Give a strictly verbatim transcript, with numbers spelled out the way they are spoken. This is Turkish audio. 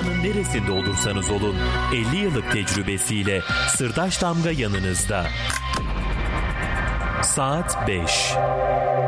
Dünyanın neresinde olursanız olun elli yıllık tecrübesiyle Sırdaş Damga yanınızda. Saat beş.